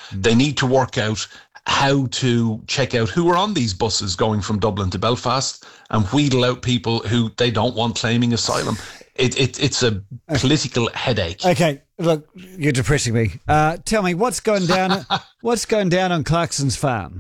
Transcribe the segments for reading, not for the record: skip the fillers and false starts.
They need to work out how to check out who are on these buses going from Dublin to Belfast and wheedle out people who they don't want claiming asylum. It's a political headache. Okay, look, you're depressing me. Tell me, what's going down on Clarkson's farm?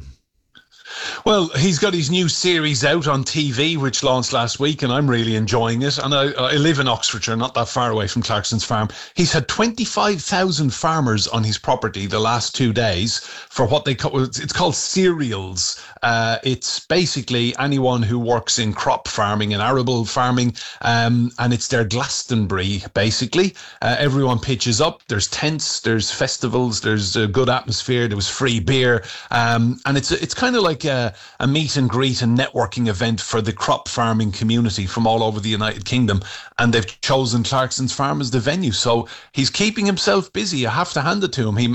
Well, he's got his new series out on TV, which launched last week, and I'm really enjoying it. And I live in Oxfordshire, not that far away from Clarkson's farm. He's had 25,000 farmers on his property the last 2 days for what they call, it's called cereals. It's basically anyone who works in crop farming and arable farming, and it's their Glastonbury, basically. Everyone pitches up. There's tents, there's festivals, there's a good atmosphere, there was free beer, and it's kind of like a meet and greet and networking event for the crop farming community from all over the United Kingdom, and they've chosen Clarkson's Farm as the venue. So he's keeping himself busy. I have to hand it to him.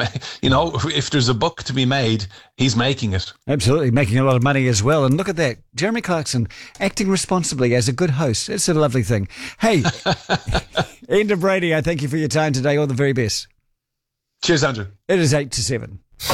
If there's a buck to be made, he's making it. Absolutely, making a lot of money as well. And look at that, Jeremy Clarkson acting responsibly as a good host. It's a lovely thing. Hey, Enda Brady, I thank you for your time today. All the very best. Cheers, Andrew. It is 8-7.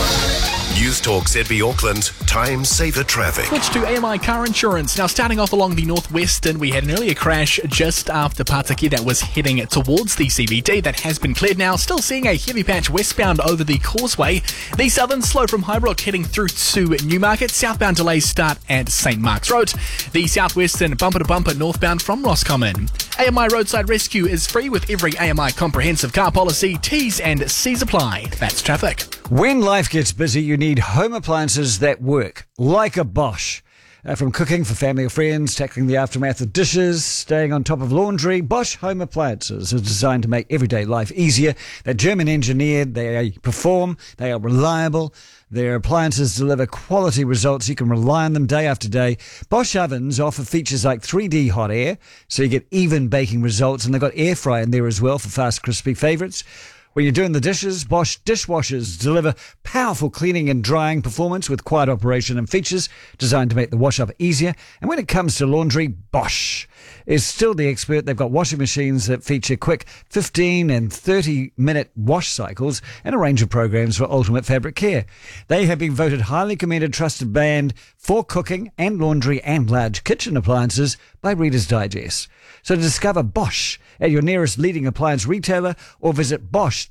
News Talk ZB Auckland, time saver traffic. Switch to AMI Car Insurance. Now, starting off along the northwestern, we had an earlier crash just after Pataki that was heading towards the CBD. That has been cleared now. Still seeing a heavy patch westbound over the causeway. The southern slow from Highbrook heading through to Newmarket. Southbound delays start at St Mark's Road. The southwestern bumper to bumper northbound from Roscommon. AMI Roadside Rescue is free with every AMI comprehensive car policy. T's and C's apply. That's traffic. When life gets busy, you need home appliances that work, like a Bosch. From cooking for family or friends, tackling the aftermath of dishes, staying on top of laundry, Bosch home appliances are designed to make everyday life easier. They're German engineered, they perform, they are reliable. Their appliances deliver quality results. You can rely on them day after day. Bosch ovens offer features like 3D hot air, so you get even baking results, and they've got air fry in there as well for fast, crispy favourites. When you're doing the dishes, Bosch dishwashers deliver powerful cleaning and drying performance with quiet operation and features designed to make the wash-up easier. And when it comes to laundry, Bosch is still the expert. They've got washing machines that feature quick 15 and 30-minute wash cycles and a range of programs for ultimate fabric care. They have been voted highly commended trusted brand for cooking and laundry and large kitchen appliances by Reader's Digest. So discover Bosch at your nearest leading appliance retailer or visit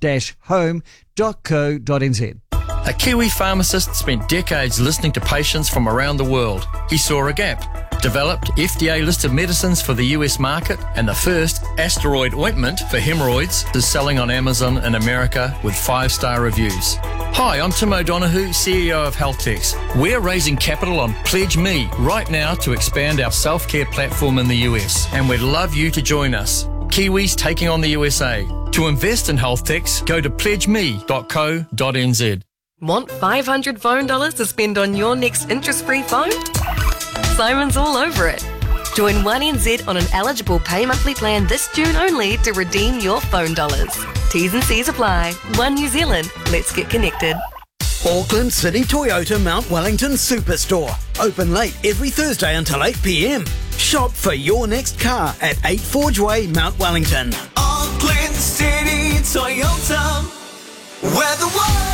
bosch-home.co.nz. A Kiwi pharmacist spent decades listening to patients from around the world. He saw a gap, developed FDA-listed medicines for the US market, and the first asteroid ointment for hemorrhoids is selling on Amazon in America with 5-star reviews. Hi, I'm Tim O'Donoghue, CEO of HealthTex. We're raising capital on Pledge Me right now to expand our self-care platform in the US, and we'd love you to join us. Kiwis taking on the USA. To invest in HealthTex, go to pledgeme.co.nz. Want $500 phone dollars to spend on your next interest-free phone? Simon's all over it. Join 1NZ on an eligible pay monthly plan this June only to redeem your phone dollars. T's and C's apply. One New Zealand. Let's get connected. Auckland City Toyota Mount Wellington Superstore. Open late every Thursday until 8 p.m. Shop for your next car at 8 Forge Way, Mount Wellington. Auckland City Toyota. We're the one.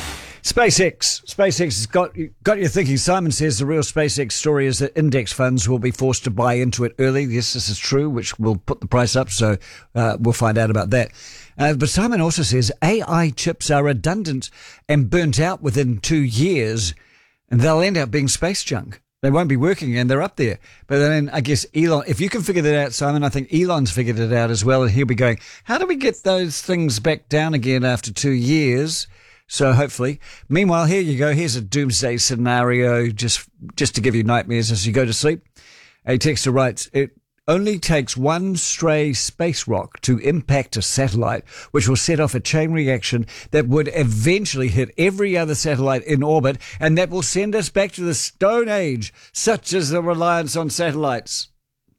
SpaceX has got you thinking. Simon says the real SpaceX story is that index funds will be forced to buy into it early. Yes, this is true, which will put the price up, so we'll find out about that. But Simon also says AI chips are redundant and burnt out within 2 years, and they'll end up being space junk. They won't be working, and they're up there. But then I guess Elon, if you can figure that out, Simon, I think Elon's figured it out as well, and he'll be going, how do we get those things back down again after 2 years? So hopefully. Meanwhile, here you go. Here's a doomsday scenario just to give you nightmares as you go to sleep. A texter writes, it only takes one stray space rock to impact a satellite, which will set off a chain reaction that would eventually hit every other satellite in orbit, and that will send us back to the Stone Age, such as the reliance on satellites.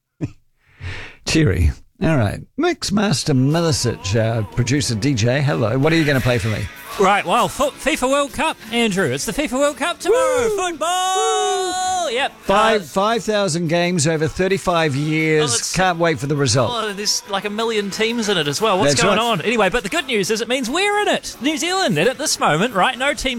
Cheery. All right. Mixmaster Milicic, producer DJ, hello. What are you going to play for me? Right, well, FIFA World Cup, Andrew. It's the FIFA World Cup tomorrow. Woo! Football! Yep. 5,000 games over 35 years. Can't wait for the result. Oh, there's like 1 million teams in it as well. What's going on? Anyway, but the good news is it means we're in it. New Zealand, and at this moment, right, no team